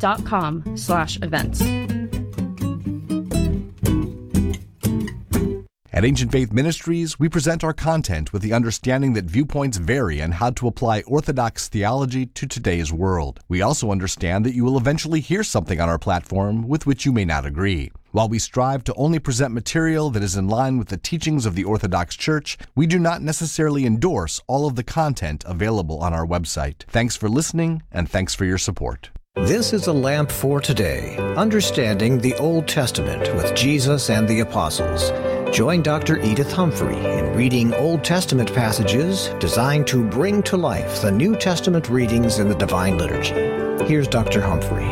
ancientfaith.com/events. At Ancient Faith Ministries, we present our content with the understanding that viewpoints vary and how to apply Orthodox theology to today's world. We also understand that you will eventually hear something on our platform with which you may not agree. While we strive to only present material that is in line with the teachings of the Orthodox Church, we do not necessarily endorse all of the content available on our website. Thanks for listening, and thanks for your support. This is a lamp for today, understanding the Old Testament with Jesus and the Apostles. Join Dr. Edith Humphrey in reading Old Testament passages designed to bring to life the New Testament readings in the Divine Liturgy. Here's Dr. Humphrey.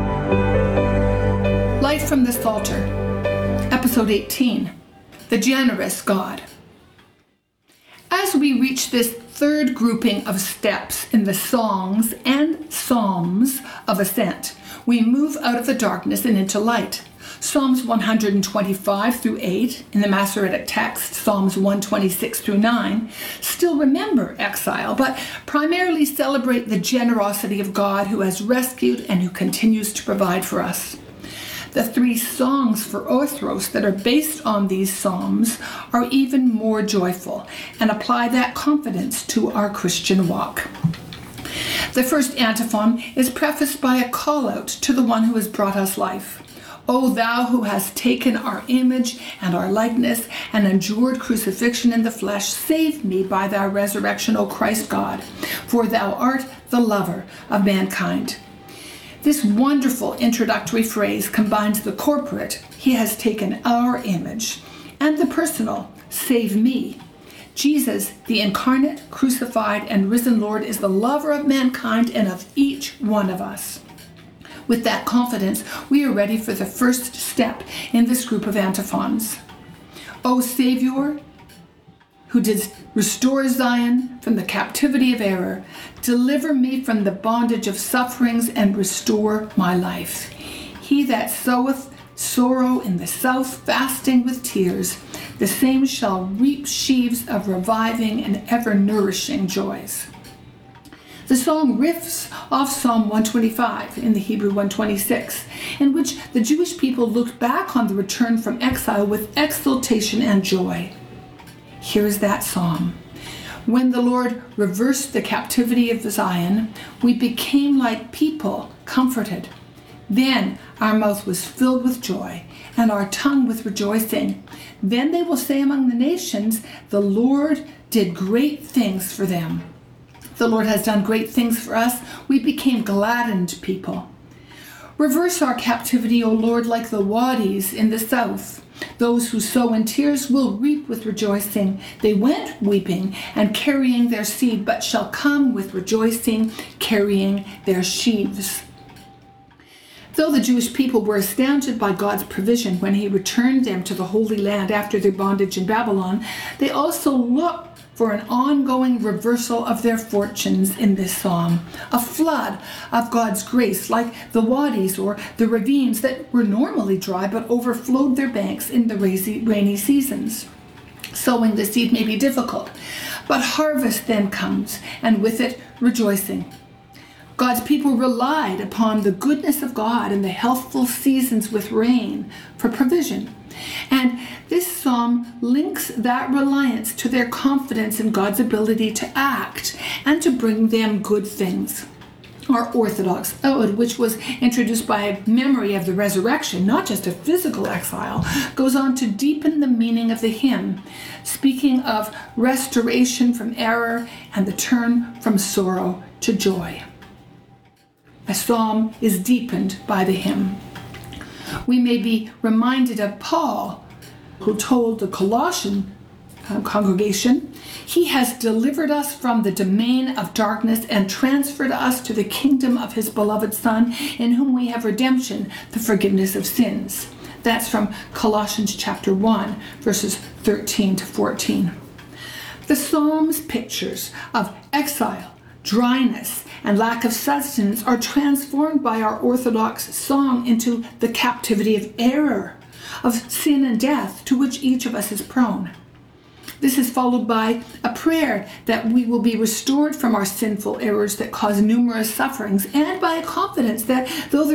Light from the Psalter, Episode 18, The Generous God. As we reach this third grouping of steps in the songs and psalms of ascent, we move out of the darkness and into light. Psalms 125 through 8 in the Masoretic text, Psalms 126 through 9, still remember exile, but primarily celebrate the generosity of God who has rescued and who continues to provide for us. The three songs for Orthros that are based on these psalms are even more joyful and apply that confidence to our Christian walk. The first antiphon is prefaced by a call out to the one who has brought us life. O thou who hast taken our image and our likeness and endured crucifixion in the flesh, save me by thy resurrection, O Christ God, for thou art the lover of mankind. This wonderful introductory phrase combines the corporate, he has taken our image, and the personal, save me. Jesus, the incarnate, crucified, and risen Lord, is the lover of mankind and of each one of us. With that confidence, we are ready for the first step in this group of antiphons. O Savior, who didst restore Zion from the captivity of error, deliver me from the bondage of sufferings and restore my life. He that soweth sorrow in the south, fasting with tears, the same shall reap sheaves of reviving and ever-nourishing joys. The song riffs off Psalm 125 in the Hebrew 126, in which the Jewish people looked back on the return from exile with exultation and joy. Here's that psalm. When the Lord reversed the captivity of Zion, we became like people comforted. Then our mouth was filled with joy, and our tongue with rejoicing. Then they will say among the nations, the Lord did great things for them. The Lord has done great things for us. We became gladdened people. Reverse our captivity, O Lord, like the wadis in the south. Those who sow in tears will reap with rejoicing. They went weeping and carrying their seed, but shall come with rejoicing, carrying their sheaves. Though the Jewish people were astounded by God's provision when he returned them to the Holy Land after their bondage in Babylon, they also looked for an ongoing reversal of their fortunes in this psalm, a flood of God's grace like the wadis or the ravines that were normally dry but overflowed their banks in the rainy seasons. Sowing the seed may be difficult, but harvest then comes, and with it rejoicing. God's people relied upon the goodness of God and the healthful seasons with rain for provision. And this psalm links that reliance to their confidence in God's ability to act and to bring them good things. Our Orthodox ode, which was introduced by memory of the resurrection, not just a physical exile, goes on to deepen the meaning of the hymn, speaking of restoration from error and the turn from sorrow to joy. A psalm is deepened by the hymn. We may be reminded of Paul, who told the Colossian congregation, he has delivered us from the domain of darkness and transferred us to the kingdom of his beloved Son, in whom we have redemption, the forgiveness of sins. That's from Colossians chapter 1, verses 13 to 14. The Psalms' pictures of exile, dryness, and lack of sustenance are transformed by our Orthodox song into the captivity of error, of sin and death to which each of us is prone. This is followed by a prayer that we will be restored from our sinful errors that cause numerous sufferings, and by a confidence that though